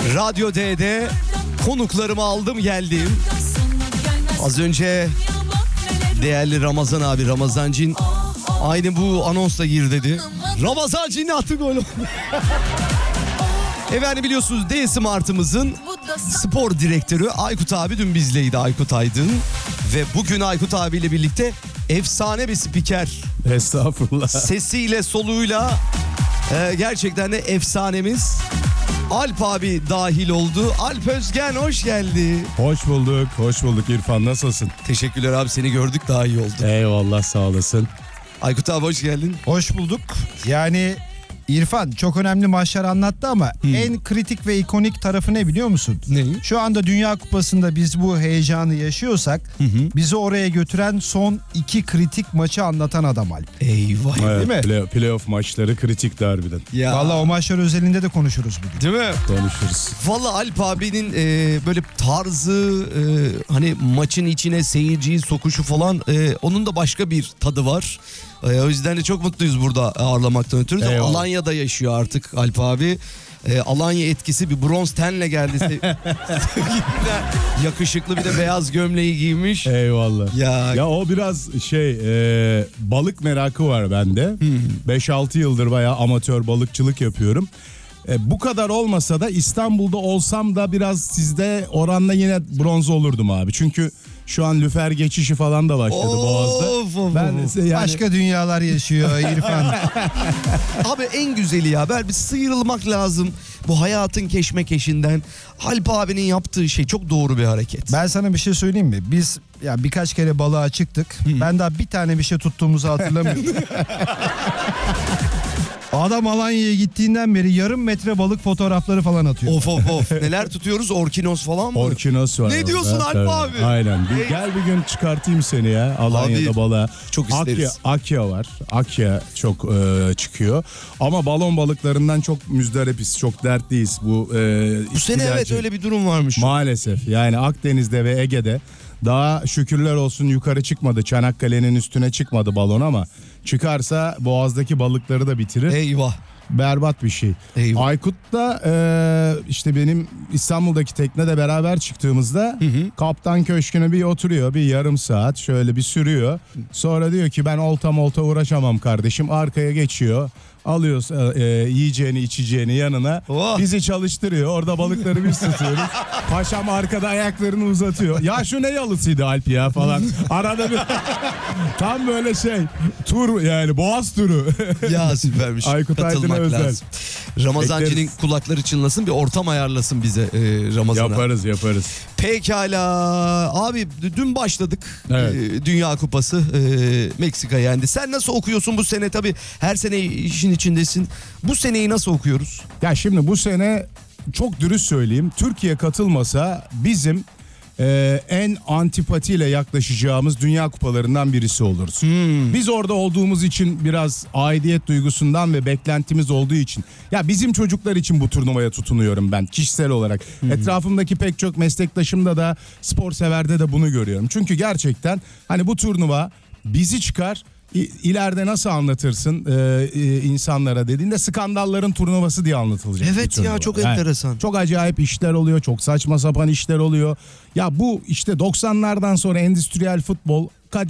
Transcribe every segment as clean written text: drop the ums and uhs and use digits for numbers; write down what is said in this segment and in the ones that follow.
Radyo D'de konuklarımı aldım geldim. Az önce değerli Ramazan abi, Ramazancin aynı bu anonsla gir dedi. Ramazancin attı gol. Efendim biliyorsunuz D Smart'ımızın spor direktörü Aykut abi dün bizleydi, Aykut Aydın. Ve bugün Aykut abiyle birlikte efsane bir spiker. Estağfurullah. Sesiyle soluğuyla gerçekten de efsanemiz Alp abi dahil oldu. Alp Özgen hoş geldi. Hoş bulduk İrfan, nasılsın? Teşekkürler abi, seni gördük daha iyi oldu. Eyvallah, sağ olasın. Aykut abi hoş geldin. Hoş bulduk. Yani İrfan çok önemli maçlar anlattı ama en kritik ve ikonik tarafı ne biliyor musun? Ne? Şu anda Dünya Kupası'nda biz bu heyecanı yaşıyorsak bizi oraya götüren son 2 kritik maçı anlatan adam Alp. Eyvah. Evet, Değil mi? Playoff maçları kritikti harbiden. Ya. Vallahi o maçlar özelinde de konuşuruz bugün. Değil mi? Konuşuruz. Vallahi Alp abinin böyle tarzı, hani maçın içine seyirciyi sokuşu falan, onun da başka bir tadı var. O yüzden de çok mutluyuz burada ağırlamaktan ötürü. Eyvallah. Alanya'da yaşıyor artık Alp abi. Alanya etkisi, bir bronz tenle geldi. Yakışıklı, bir de beyaz gömleği giymiş. Eyvallah. Ya O biraz balık merakı var bende. 5-6 yıldır bayağı amatör balıkçılık yapıyorum. Bu kadar olmasa da İstanbul'da olsam da biraz sizde oranla yine bronz olurdum abi. Çünkü şu an lüfer geçişi falan da başladı Boğaz'da. Of. Ben yani... Başka dünyalar yaşıyor İrfan. Abi en güzeli ya, bir sıyrılmak lazım bu hayatın keşmekeşinden. Alp abinin yaptığı şey çok doğru bir hareket. Ben sana bir şey söyleyeyim mi? Biz ya birkaç kere balığa çıktık. Ben daha bir tane bir şey tuttuğumuzu hatırlamıyorum. Adam Alanya'ya gittiğinden beri yarım metre balık fotoğrafları falan atıyor. Of. Neler tutuyoruz? Orkinos falan mı? Orkinos var. Ne diyorsun orada. Alp Tabii. abi? Aynen. Gel bir gün çıkartayım seni ya Alanya'da Abi, balığa. çok isteriz. Akya var. Akya çok çıkıyor. Ama balon balıklarından çok müzdaripiz. Çok dertliyiz. Bu sene evet öyle bir durum varmış. Maalesef. Yani Akdeniz'de ve Ege'de daha şükürler olsun yukarı çıkmadı. Çanakkale'nin üstüne çıkmadı balon ama çıkarsa Boğaz'daki balıkları da bitirir. Eyvah. Berbat bir şey. Eyvah. Aykut da işte benim İstanbul'daki teknede beraber çıktığımızda kaptan köşküne bir oturuyor, bir yarım saat şöyle bir sürüyor. Sonra diyor ki ben olta uğraşamam kardeşim, arkaya geçiyor. Alıyoruz yiyeceğini içeceğini yanına, bizi çalıştırıyor, orada balıkları biz tutuyoruz. Paşam arkada ayaklarını uzatıyor. Ya şu ne yalısıydı Alp ya falan. Arada bir tam böyle tur, yani Boğaz turu. Ya süpermiş. Aykut Aydın'a Katılmak özel. lazım. Ramazancı'nın Bekleriz. kulakları çınlasın, bir ortam ayarlasın bize Ramazan'a. Yaparız. Pekala abi, dün başladık. Evet. Dünya Kupası, Meksika yendi. Sen nasıl okuyorsun bu sene? Tabii her sene işin içindesin. Bu seneyi nasıl okuyoruz? Ya şimdi bu sene çok dürüst söyleyeyim, Türkiye katılmasa bizim en antipatiyle yaklaşacağımız dünya kupalarından birisi oluruz. Biz orada olduğumuz için, biraz aidiyet duygusundan ve beklentimiz olduğu için, ya bizim çocuklar için bu turnuvaya tutunuyorum ben kişisel olarak. Etrafımdaki pek çok meslektaşımda da, spor severde de bunu görüyorum. Çünkü gerçekten hani bu turnuva bizi çıkar. İleride nasıl anlatırsın insanlara dediğinde, skandalların turnuvası diye anlatılacak. Evet ya, çok enteresan. Çok acayip işler oluyor, çok saçma sapan işler oluyor. Ya bu işte 90'lardan sonra endüstriyel futbol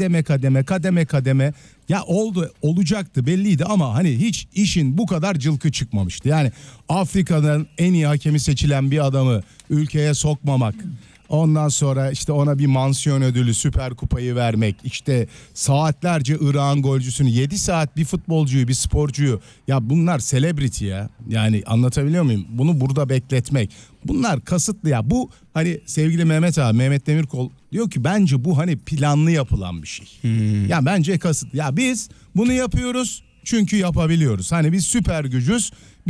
kademe ya olacaktı, belliydi ama hani hiç işin bu kadar cılkı çıkmamıştı. Yani Afrika'dan en iyi hakemi seçilen bir adamı ülkeye sokmamak. Ondan sonra işte ona bir mansiyon ödülü, Süper Kupayı vermek, işte saatlerce Irak'ın golcüsünü, 7 saat bir futbolcuyu, bir sporcuyu, ya bunlar celebrity ya. Yani anlatabiliyor muyum? Bunu burada bekletmek. Bunlar kasıtlı ya. Bu hani sevgili Mehmet Demirkol diyor ki bence bu hani planlı yapılan bir şey. Ya bence kasıtlı. Ya biz bunu yapıyoruz çünkü yapabiliyoruz. Hani biz süper gücüz.